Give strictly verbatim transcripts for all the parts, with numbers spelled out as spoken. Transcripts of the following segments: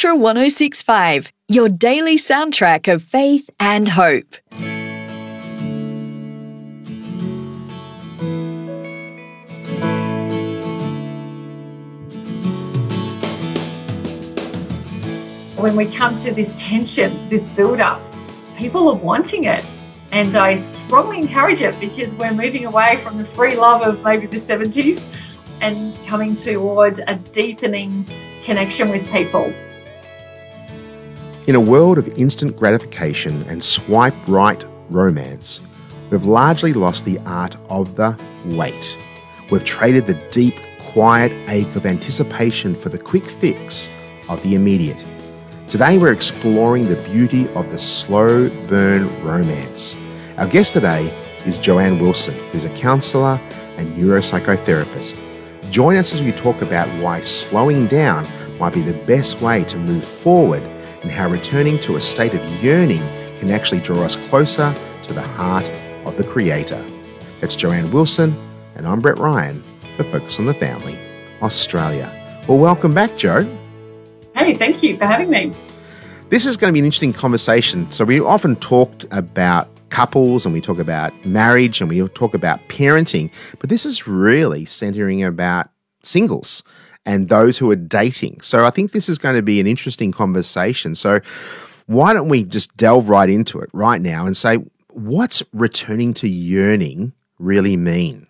Ultra one oh six point five, your daily soundtrack of faith and hope. When we come to this tension, this build-up, people are wanting it. And I strongly encourage it because we're moving away from the free love of maybe the seventies and coming toward a deepening connection with people. In a world of instant gratification and swipe right romance, we've largely lost the art of the wait. We've traded the deep, quiet ache of anticipation for the quick fix of the immediate. Today we're exploring the beauty of the slow burn romance. Our guest today is Joanne Wilson, who's a counsellor and neuropsychotherapist. Join us as we talk about why slowing down might be the best way to move forward and how returning to a state of yearning can actually draw us closer to the heart of the Creator. That's Joanne Wilson, and I'm Brett Ryan for Focus on the Family, Australia. Well, welcome back, Jo. Hey, thank you for having me. This is going to be an interesting conversation. So we often talked about couples and we talk about marriage and we talk about parenting, but this is really centering about singles and those who are dating. So I think this is going to be an interesting conversation. So why don't we just delve right into it right now and say, what's returning to yearning really mean?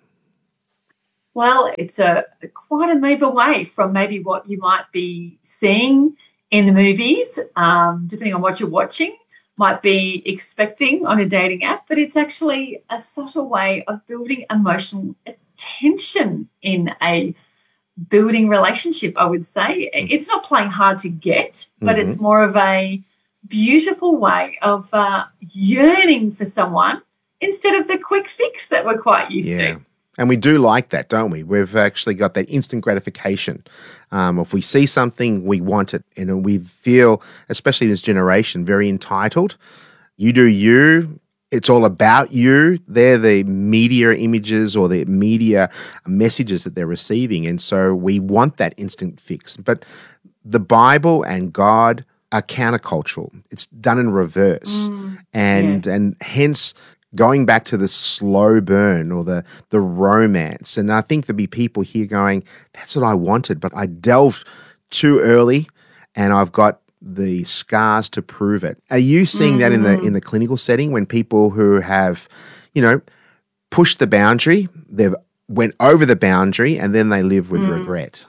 Well, it's a quite a move away from maybe what you might be seeing in the movies, um, depending on what you're watching, might be expecting on a dating app, but it's actually a subtle way of building emotional attention in a building relationship, I would say. It's not playing hard to get, but mm-hmm. it's more of a beautiful way of uh, yearning for someone instead of the quick fix that we're quite used yeah. to. And we do like that, don't we? We've actually got that instant gratification. Um, if we see something, we want it. And we feel, especially this generation, very entitled. You do you. It's all about you. They're the media images or the media messages that they're receiving. And so we want that instant fix. But the Bible and God are countercultural. It's done in reverse. Mm, and yes. and hence going back to the slow burn or the the romance. And I think there'll be people here going, that's what I wanted, but I delved too early and I've got the scars to prove it. Are you seeing mm-hmm. that in the in the clinical setting when people who have, you know, pushed the boundary, they've went over the boundary and then they live with mm. regret?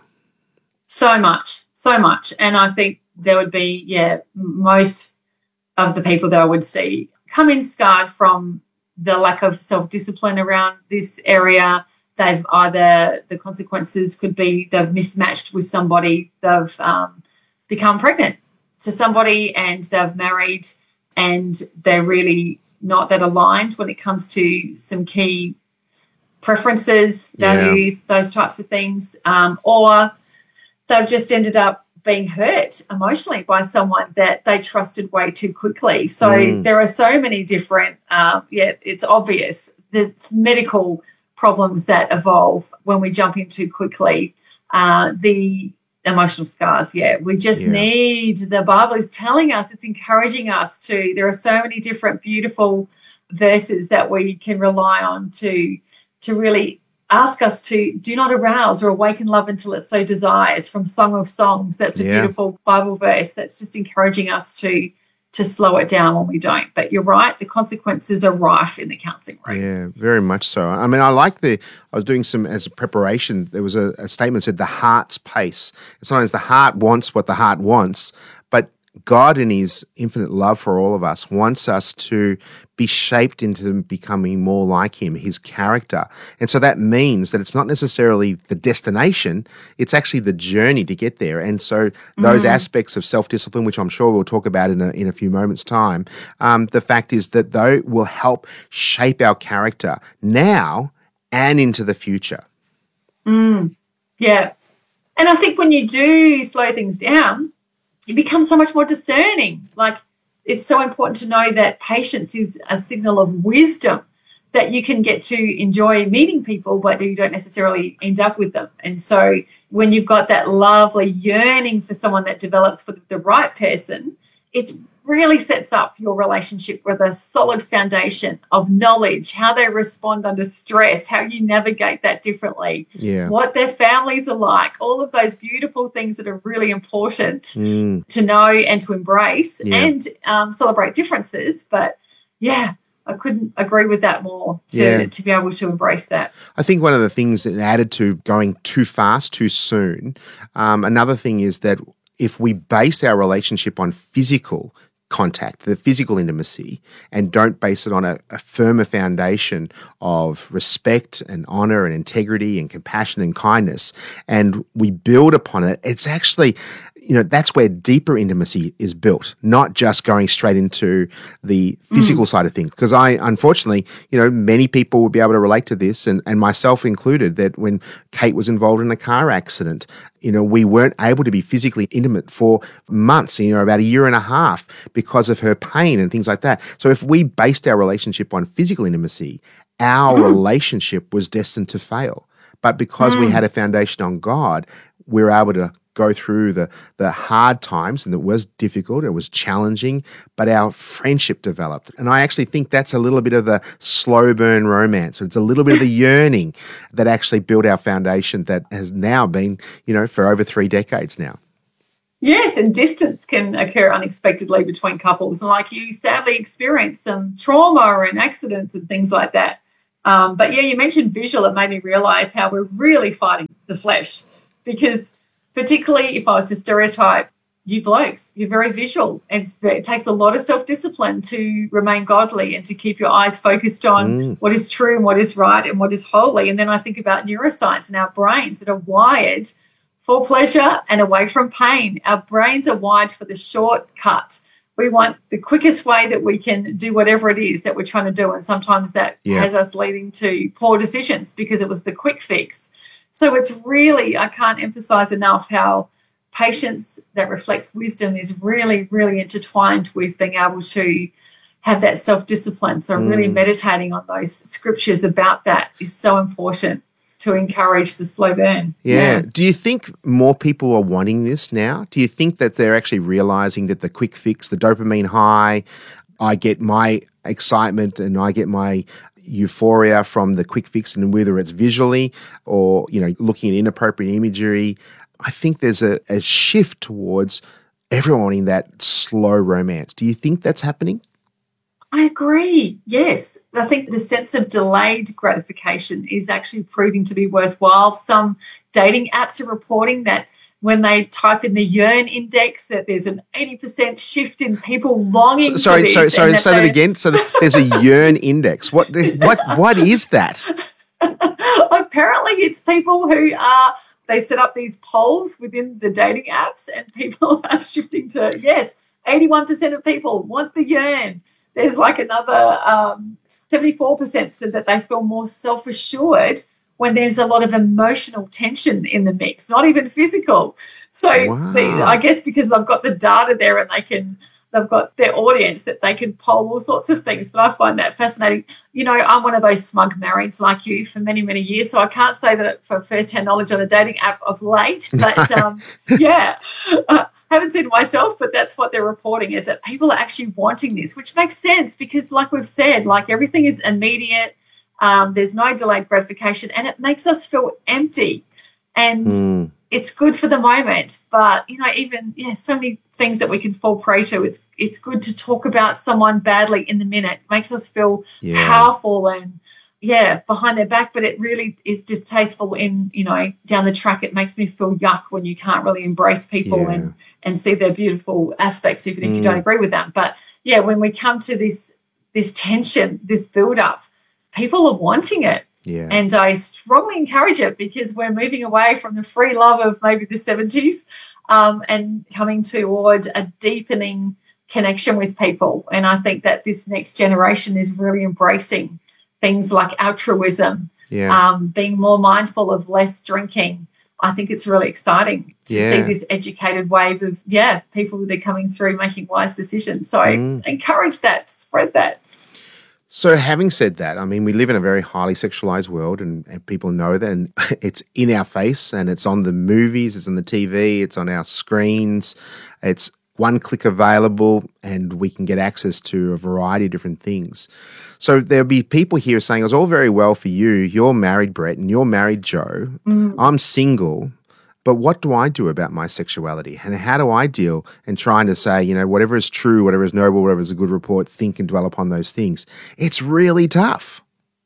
So much, so much. And I think there would be, yeah, most of the people that I would see come in scarred from the lack of self-discipline around this area. They've either, the consequences could be they've mismatched with somebody, they've um, become pregnant to somebody and they've married and they're really not that aligned when it comes to some key preferences, values, yeah. those types of things. Um, or they've just ended up being hurt emotionally by someone that they trusted way too quickly. So mm. there are so many different, uh, yeah, it's obvious, the medical problems that evolve when we jump in too quickly, uh, the emotional scars, yeah. We just yeah. need, the Bible is telling us, it's encouraging us to, there are so many different beautiful verses that we can rely on to, to really ask us to do not arouse or awaken love until it so desires, from Song of Songs. That's a yeah. beautiful Bible verse that's just encouraging us to to slow it down when we don't. But you're right, the consequences are rife in the counselling room. Yeah, very much so. I mean, I like the, I was doing some, as a preparation, there was a, a statement that said the heart's pace. It's not as the heart wants what the heart wants, but God in his infinite love for all of us wants us to be shaped into becoming more like him, his character. And so that means that it's not necessarily the destination, it's actually the journey to get there. And so those mm. aspects of self-discipline, which I'm sure we'll talk about in a, in a few moments' time, um, the fact is that they will help shape our character now and into the future. Mm. Yeah. And I think when you do slow things down, you become so much more discerning. Like, it's so important to know that patience is a signal of wisdom, that you can get to enjoy meeting people, but you don't necessarily end up with them. And so when you've got that lovely yearning for someone that develops for the right person, it really sets up your relationship with a solid foundation of knowledge, how they respond under stress, how you navigate that differently, yeah. what their families are like, all of those beautiful things that are really important mm. to know and to embrace yeah. and um, celebrate differences. But, yeah, I couldn't agree with that more to, yeah. to be able to embrace that. I think one of the things that added to going too fast, too soon, um, another thing is that if we base our relationship on physical contact, the physical intimacy, and don't base it on a, a firmer foundation of respect and honor and integrity and compassion and kindness, and we build upon it, it's actually, you know, that's where deeper intimacy is built, not just going straight into the physical mm. side of things. Because I, unfortunately, you know, many people would be able to relate to this, and, and myself included, that when Kate was involved in a car accident, you know, we weren't able to be physically intimate for months, you know, about a year and a half because of her pain and things like that. So if we based our relationship on physical intimacy, our mm. relationship was destined to fail. But because mm. we had a foundation on God, we were able to go through the the hard times, and it was difficult, it was challenging, but our friendship developed. And I actually think that's a little bit of the slow burn romance. It's a little bit of the yearning that actually built our foundation that has now been, you know, for over three decades now. Yes, and distance can occur unexpectedly between couples. And like you sadly experienced some trauma and accidents and things like that. Um, but yeah, you mentioned visual. It made me realise how we're really fighting the flesh, because particularly if I was to stereotype you blokes, you're very visual. It's, it takes a lot of self-discipline to remain godly and to keep your eyes focused on mm. what is true and what is right and what is holy. And then I think about neuroscience and our brains that are wired for pleasure and away from pain. Our brains are wired for the shortcut. We want the quickest way that we can do whatever it is that we're trying to do. And sometimes that yeah. has us leading to poor decisions because it was the quick fix. So it's really, I can't emphasize enough how patience that reflects wisdom is really, really intertwined with being able to have that self-discipline. So mm. really meditating on those scriptures about that is so important to encourage the slow burn. Yeah. yeah. Do you think more people are wanting this now? Do you think that they're actually realizing that the quick fix, the dopamine high, I get my excitement and I get my euphoria from the quick fix, and whether it's visually or, you know, looking at inappropriate imagery, I think there's a, a shift towards everyone wanting that slow romance. Do you think that's happening? I agree. Yes. I think the sense of delayed gratification is actually proving to be worthwhile. Some dating apps are reporting that when they type in the yearn index, that there's an eighty percent shift in people longing so, sorry, for this. Sorry, sorry, say that again. So there's a yearn index. What, what, what is that? Apparently it's people who are, they set up these polls within the dating apps, and people are shifting to, yes, eighty-one percent of people want the yearn. There's like another um, seventy-four percent said that they feel more self-assured when there's a lot of emotional tension in the mix, not even physical. So wow. the, I guess because they've got the data there and they can, they've got their audience that they can poll all sorts of things. But I find that fascinating. You know, I'm one of those smug marrieds like you for many, many years, so I can't say that for first-hand knowledge on a dating app of late. But, um, yeah, uh, haven't seen it myself, but that's what they're reporting, is that people are actually wanting this, which makes sense because, like we've said, like everything is immediate. Um, there's no delayed gratification, and it makes us feel empty. And mm. it's good for the moment, but, you know, even, yeah, so many things that we can fall prey to. It's it's good to talk about someone badly in the minute. It makes us feel yeah. powerful and, yeah, behind their back, but it really is distasteful in, you know, down the track. It makes me feel yuck when you can't really embrace people yeah. and, and see their beautiful aspects, even if mm. you don't agree with them. But, yeah, when we come to this this tension, this build-up, people are wanting it. Yeah. And I strongly encourage it because we're moving away from the free love of maybe the seventies um, and coming toward a deepening connection with people. And I think that this next generation is really embracing things like altruism, yeah. um, being more mindful of less drinking. I think it's really exciting to yeah. see this educated wave of, yeah, people that are coming through making wise decisions. So mm. I encourage that, spread that. So having said that, I mean, we live in a very highly sexualized world and, and people know that, and it's in our face and it's on the movies, it's on the T V, it's on our screens, it's one click available and we can get access to a variety of different things. So there'll be people here saying, it's all very well for you, you're married, Brett, and you're married, Joe. Mm. I'm single. But what do I do about my sexuality? And how do I deal in trying to say, you know, whatever is true, whatever is noble, whatever is a good report, think and dwell upon those things? It's really tough.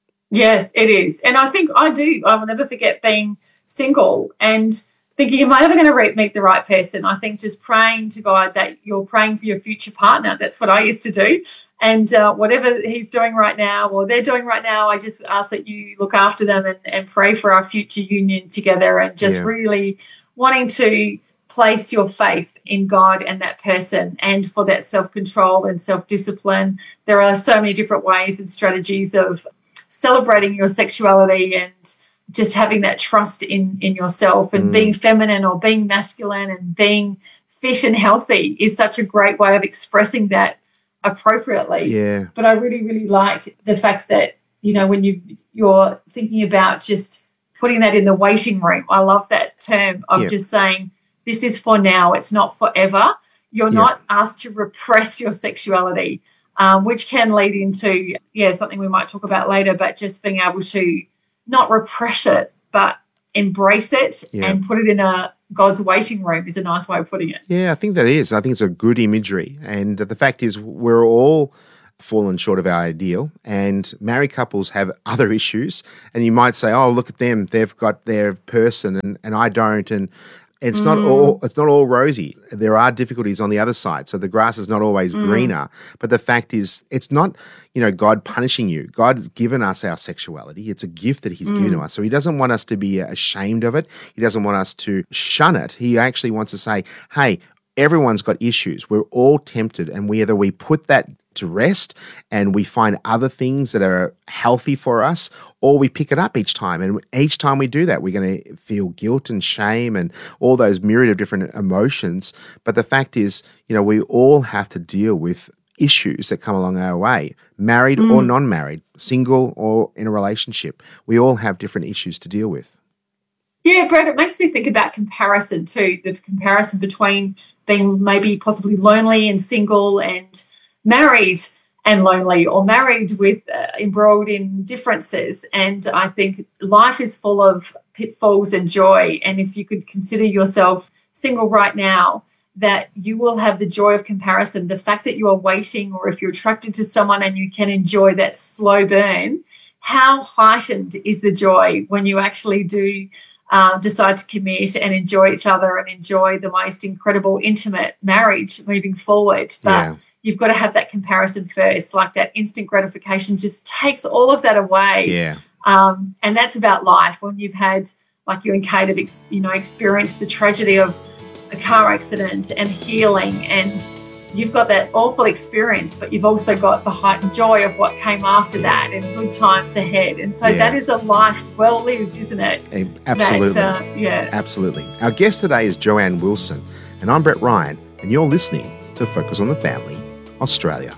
Yes, it is. And I think I do. I will never forget being single and thinking, am I ever going to meet the right person? I think just praying to God that you're praying for your future partner. That's what I used to do. And uh, whatever he's doing right now or they're doing right now, I just ask that you look after them and, and pray for our future union together and just yeah. really wanting to place your faith in God and that person and for that self-control and self-discipline. There are so many different ways and strategies of celebrating your sexuality and just having that trust in, in yourself and mm. being feminine or being masculine and being fit and healthy is such a great way of expressing that appropriately. Yeah. But I really, really like the fact that, you know, when you, you're thinking about just putting that in the waiting room, I love that term of yeah. just saying this is for now, it's not forever. You're yeah. not asked to repress your sexuality, um, which can lead into, yeah, something we might talk about later, but just being able to not repress it, but embrace it yeah. and put it in a God's waiting room is a nice way of putting it. Yeah, I think that is. I think it's a good imagery. And the fact is we're all fallen short of our ideal and married couples have other issues. And you might say, oh, look at them. They've got their person and, and I don't. And it's mm. not all it's not all rosy. There are difficulties on the other side. So the grass is not always mm. greener. But the fact is it's not, you know, God punishing you. God has given us our sexuality. It's a gift that he's mm. given to us. So he doesn't want us to be ashamed of it. He doesn't want us to shun it. He actually wants to say, hey, everyone's got issues. We're all tempted. And whether we put that to rest and we find other things that are healthy for us, or we pick it up each time. And each time we do that, we're going to feel guilt and shame and all those myriad of different emotions. But the fact is, you know, we all have to deal with issues that come along our way, married mm. or non-married, single or in a relationship. We all have different issues to deal with. Yeah, Brad, it makes me think about comparison too, the comparison between being maybe possibly lonely and single and married and lonely, or married with uh, embroiled in differences. And I think life is full of pitfalls and joy. And if you could consider yourself single right now, that you will have the joy of comparison, the fact that you are waiting, or if you're attracted to someone and you can enjoy that slow burn, how heightened is the joy when you actually do uh, decide to commit and enjoy each other and enjoy the most incredible, intimate marriage moving forward. But yeah. you've got to have that comparison first, like that instant gratification just takes all of that away. Yeah. Um, and that's about life. When you've had, like you and Kate have, ex- you know, experienced the tragedy of a car accident and healing, and you've got that awful experience, but you've also got the heightened joy of what came after that and good times ahead. And so yeah. that is a life well lived, isn't it? Absolutely. That, uh, yeah. Absolutely. Our guest today is Joanne Wilson, and I'm Brett Ryan, and you're listening to Focus on the Family Australia.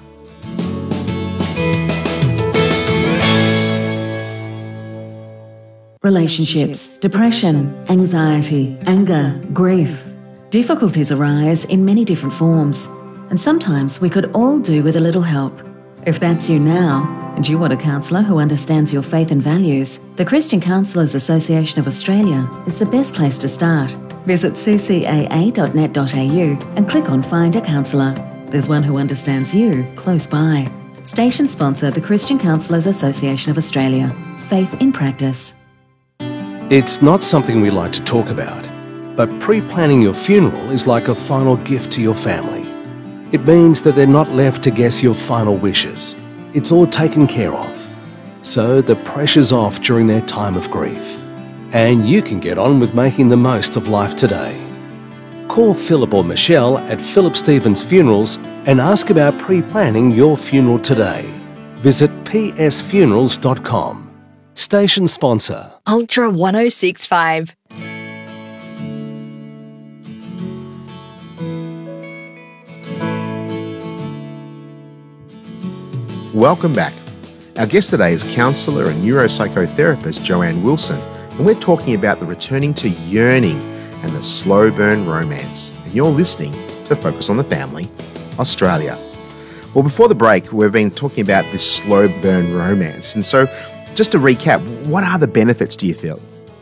Relationships, depression, anxiety, anger, grief. Difficulties arise in many different forms, and sometimes we could all do with a little help. If that's you now, and you want a counsellor who understands your faith and values, the Christian Counsellors Association of Australia is the best place to start. Visit c c a a dot net dot a u and click on Find a Counsellor. There's one who understands you close by. Station sponsor, the Christian Counsellors Association of Australia. Faith in practice. It's not something we like to talk about, but pre-planning your funeral is like a final gift to your family. It means that they're not left to guess your final wishes. It's all taken care of. So the pressure's off during their time of grief. And you can get on with making the most of life today. Call Philip or Michelle at Philip Stevens Funerals and ask about pre-planning your funeral today. Visit p s funerals dot com. Station sponsor, Ultra one oh six point five. Welcome back. Our guest today is counsellor and neuropsychotherapist Joanne Wilson, and we're talking about the returning to yearning and the slow burn romance. And you're listening to Focus on the Family, Australia. Well, before the break, we've been talking about this slow burn romance. And so, just to recap, what are the benefits, do you feel?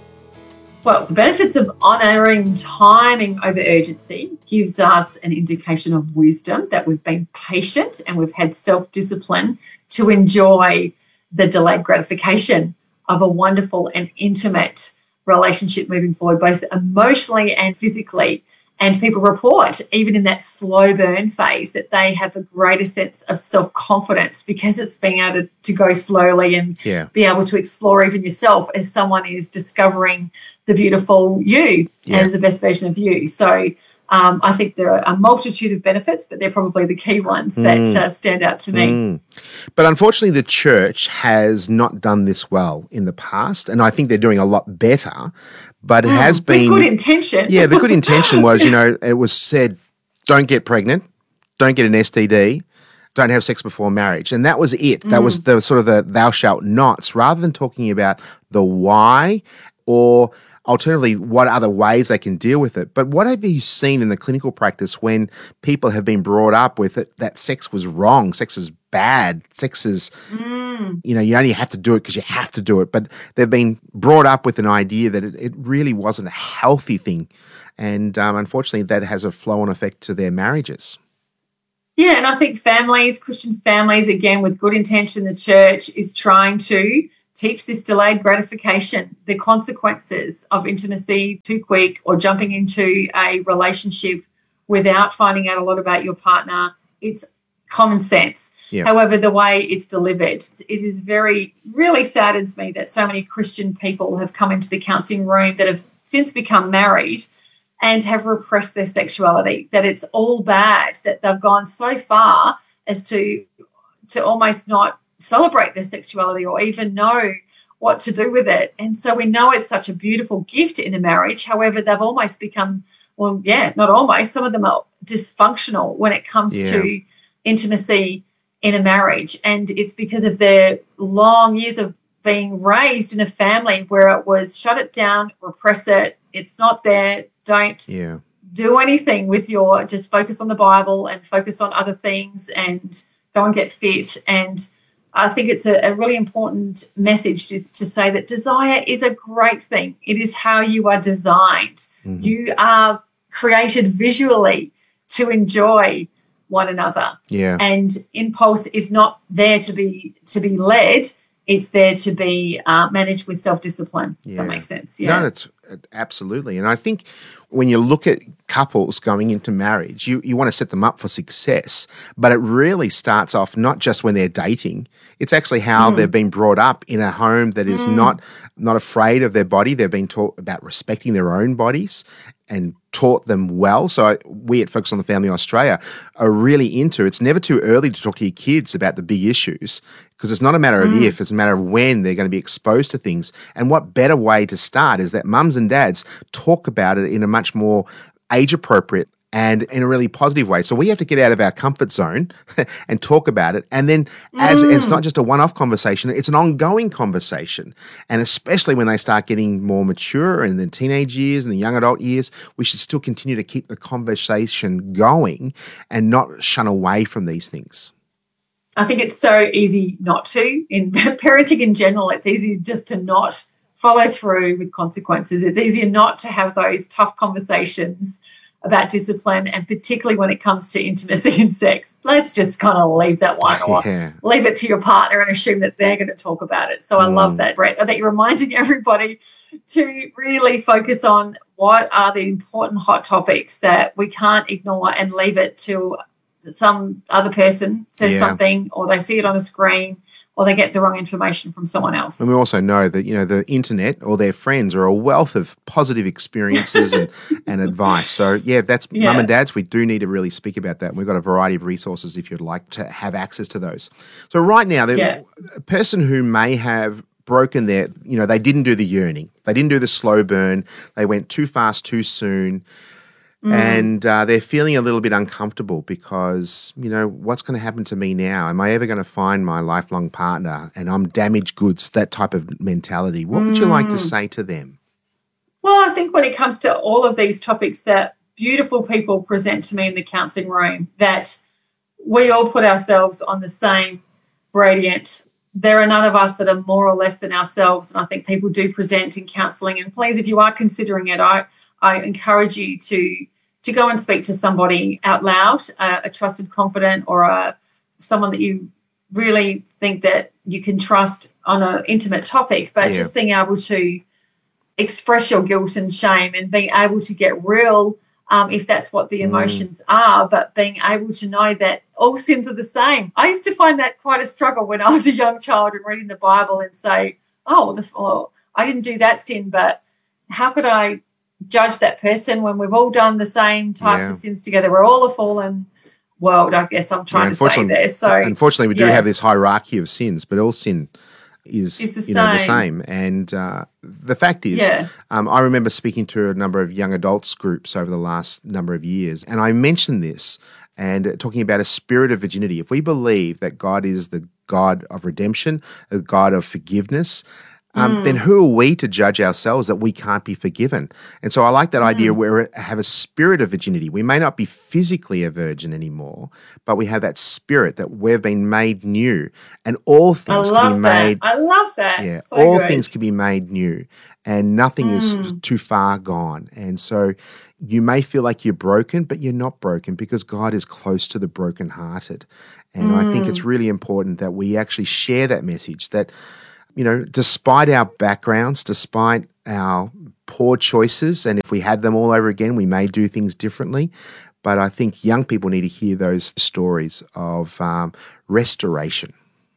Well, the benefits of honouring timing over urgency gives us an indication of wisdom, that we've been patient and we've had self-discipline to enjoy the delayed gratification of a wonderful and intimate relationship moving forward, both emotionally and physically. And people report, even in that slow burn phase, that they have a greater sense of self-confidence because it's being able to, to go slowly and Yeah. be able to explore even yourself as someone is discovering the beautiful you Yeah. as the best version of you. So um, I think there are a multitude of benefits, but they're probably the key ones that Mm. uh, stand out to me. Mm. But unfortunately, the church has not done this well in the past, and I think they're doing a lot better. But it Mm, has with been good intention. Yeah, the good intention was, you know, it was said, don't get pregnant, don't get an S T D, don't have sex before marriage. And that was it. That was the sort of the thou shalt nots, rather than talking about the why or alternatively what other ways they can deal with it. But what have you seen in the clinical practice when people have been brought up with it that sex was wrong, sex is bad, sex is, Mm. you know, you only have to do it because you have to do it. But they've been brought up with an idea that it, it really wasn't a healthy thing. And um, unfortunately, that has a flow-on effect to their marriages. Yeah, and I think families, Christian families, again, with good intention, the church is trying to teach this delayed gratification, the consequences of intimacy too quick or jumping into a relationship without finding out a lot about your partner. It's common sense. Yeah. However, the way it's delivered, it is very, really saddens me that so many Christian people have come into the counselling room that have since become married and have repressed their sexuality, that it's all bad, that they've gone so far as to to almost not celebrate their sexuality or even know what to do with it. And so we know it's such a beautiful gift in a marriage. However, they've almost become, well, yeah, not almost, some of them are dysfunctional when it comes Yeah. to intimacy in a marriage. And it's because of their long years of being raised in a family where it was shut it down, repress it, it's not there, don't Yeah. do anything with your, just focus on the Bible and focus on other things and go and get fit. And I think it's a, a really important message is to say that desire is a great thing. It is how you are designed. Mhm. You are created visually to enjoy one another. Yeah. And impulse is not there to be to be led. It's there to be uh, managed with self-discipline, if Yeah. that makes sense. Yeah. No, it's absolutely. And I think when you look at couples going into marriage, you, you want to set them up for success, but it really starts off not just when they're dating. It's actually how Mm. they've been brought up in a home that is Mm. not not afraid of their body. They've been taught about respecting their own bodies and taught them well. So we at Focus on the Family Australia are really into, it's never too early to talk to your kids about the big issues, because it's not a matter of Mm. if, it's a matter of when they're going to be exposed to things. And what better way to start is that mums and dads talk about it in a much more age appropriate and in a really positive way. So we have to get out of our comfort zone and talk about it. And then as Mm. it's not just a one-off conversation, it's an ongoing conversation. And especially when they start getting more mature in the teenage years and the young adult years, we should still continue to keep the conversation going and not shun away from these things. I think it's so easy not to. In parenting in general, it's easy just to not follow through with consequences. It's easier not to have those tough conversations about discipline, and particularly when it comes to intimacy and sex. Let's just kind of leave that one or Yeah. leave it to your partner and assume that they're going to talk about it. So I Mm. love that, Brett, that you're reminding everybody to really focus on what are the important hot topics that we can't ignore and leave it to some other person says Yeah. something, or they see it on a screen, or they get the wrong information from someone else. And we also know that, you know, the internet or their friends are a wealth of positive experiences and, and advice. So, yeah, that's Yeah. mum and dads. We do need to really speak about that. And we've got a variety of resources if you'd like to have access to those. So right now, the, Yeah. a person who may have broken their, you know, they didn't do the yearning. They didn't do the slow burn. They went too fast, too soon. Mm. And uh, they're feeling a little bit uncomfortable because, you know, what's going to happen to me now? Am I ever going to find my lifelong partner? And I'm damaged goods, that type of mentality. What would you like to Mm. say to them? Well, I think when it comes to all of these topics that beautiful people present to me in the counselling room, that we all put ourselves on the same gradient. There are none of us that are more or less than ourselves, and I think people do present in counselling. And please, if you are considering it, I, I encourage you to to go and speak to somebody out loud, uh, a trusted confidant or a, someone that you really think that you can trust on an intimate topic, but Yeah. just being able to express your guilt and shame and being able to get real um, if that's what the emotions mm. are, but being able to know that all sins are the same. I used to find that quite a struggle when I was a young child and reading the Bible and say, oh, the, oh I didn't do that sin, but how could I judge that person when we've all done the same types Yeah. of sins together? We're all a fallen world, I guess I'm trying Yeah, to say unfortunately- there. So Unfortunately, we do yeah. have this hierarchy of sins, but all sin is It's the you know the same. same. And uh, the fact is, Yeah. um, I remember speaking to a number of young adults groups over the last number of years, and I mentioned this and uh, talking about a spirit of virginity. If we believe that God is the God of redemption, a God of forgiveness, um, Mm. then who are we to judge ourselves that we can't be forgiven? And so I like that idea where we have a spirit of virginity. We may not be physically a virgin anymore, but we have that spirit that we've been made new, and all I things can be love that. made. I love that. Yeah, So all good. things can be made new, and nothing is Mm. too far gone. And so you may feel like you're broken, but you're not broken because God is close to the brokenhearted. And I think Mm. it's really important that we actually share that message that, you know, despite our backgrounds, despite our poor choices, and if we had them all over again, we may do things differently. But I think young people need to hear those stories of um, restoration.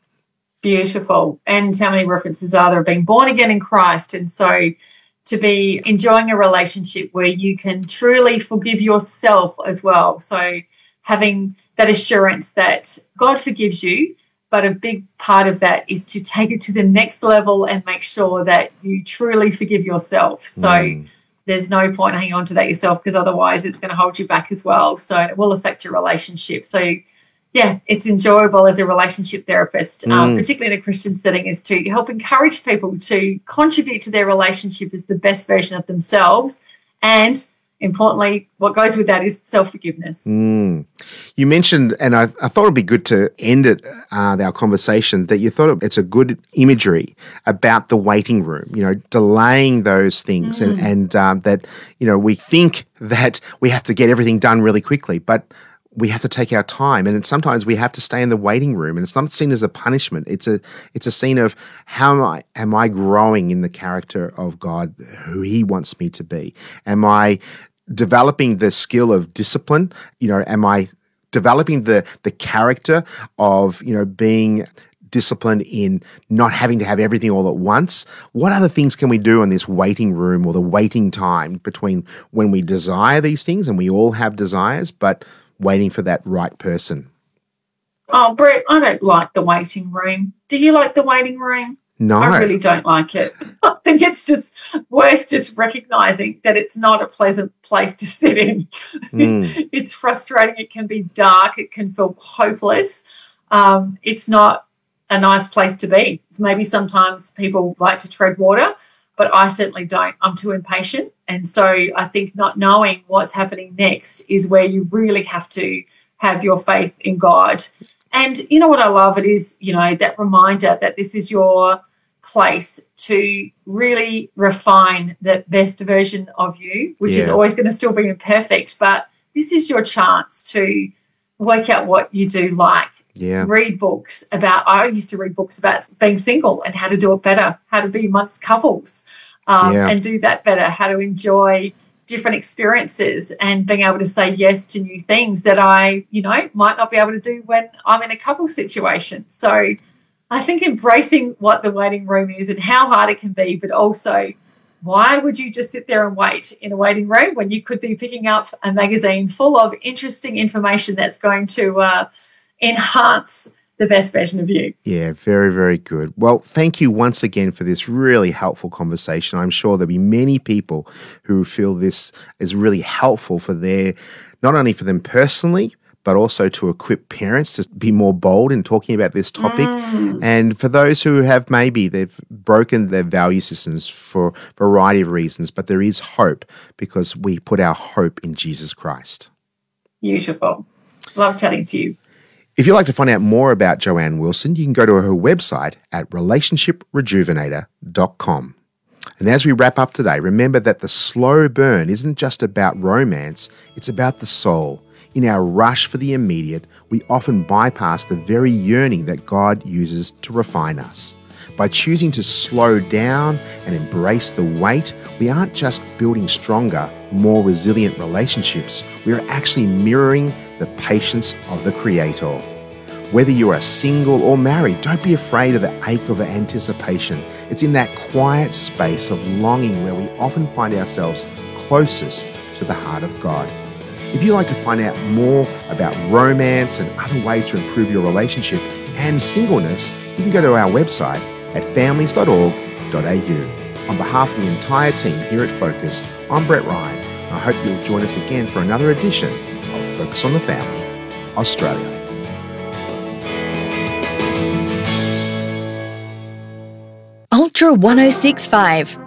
Beautiful. And how many references are there of being born again in Christ? And so to be enjoying a relationship where you can truly forgive yourself as well. So having that assurance that God forgives you, but a big part of that is to take it to the next level and make sure that you truly forgive yourself. So Mm. there's no point hanging on to that yourself, because otherwise it's going to hold you back as well. So it will affect your relationship. So yeah, it's enjoyable as a relationship therapist, um, Mm. particularly in a Christian setting, is to help encourage people to contribute to their relationship as the best version of themselves. And importantly, what goes with that is self-forgiveness. Mm. You mentioned, and I, I thought it'd be good to end it, uh, our conversation, that you thought it's a good imagery about the waiting room, you know, delaying those things and, and um, that, you know, we think that we have to get everything done really quickly, but we have to take our time, and sometimes we have to stay in the waiting room, and it's not seen as a punishment. It's a it's a scene of how am I am I growing in the character of God, who He wants me to be? Am I developing the skill of discipline? You know, am I developing the the character of, you know, being disciplined in not having to have everything all at once? What other things can we do in this waiting room or the waiting time between when we desire these things, and we all have desires, but waiting for that right person? Oh, Brett, I don't like the waiting room. Do you like the waiting room? No. I really don't like it. I think it's just worth just recognising that it's not a pleasant place to sit in. Mm. It's frustrating. It can be dark. It can feel hopeless. Um, it's not a nice place to be. Maybe sometimes people like to tread water, but I certainly don't. I'm too impatient. And so I think not knowing what's happening next is where you really have to have your faith in God. And you know what I love? It is, you know, that reminder that this is your place to really refine the best version of you, which is Yeah. always going to still be imperfect. But this is your chance to work out what you do like. Yeah. Read books about, I used to read books about being single and how to do it better, how to be amongst couples um, Yeah. and do that better, how to enjoy different experiences and being able to say yes to new things that I, you know, might not be able to do when I'm in a couple situation. So I think embracing what the waiting room is and how hard it can be, but also why would you just sit there and wait in a waiting room when you could be picking up a magazine full of interesting information that's going to uh, enhance the the best version of you. Yeah, very, very good. Well, thank you once again for this really helpful conversation. I'm sure there'll be many people who feel this is really helpful for their, not only for them personally, but also to equip parents to be more bold in talking about this topic. Mm. And for those who have maybe they've broken their value systems for a variety of reasons, but there is hope because we put our hope in Jesus Christ. Beautiful. Love chatting to you. If you'd like to find out more about Joanne Wilson, you can go to her website at relationship rejuvenator dot com. And as we wrap up today, remember that the slow burn isn't just about romance, it's about the soul. In our rush for the immediate, we often bypass the very yearning that God uses to refine us. By choosing to slow down and embrace the wait, we aren't just building stronger, more resilient relationships, we are actually mirroring the patience of the Creator. Whether you are single or married, don't be afraid of the ache of anticipation. It's in that quiet space of longing where we often find ourselves closest to the heart of God. If you'd like to find out more about romance and other ways to improve your relationship and singleness, you can go to our website at families dot org dot a u. On behalf of the entire team here at Focus, I'm Brett Ryan, and I hope you'll join us again for another edition of Focus on the Family, Australia. Ultra one oh six point five.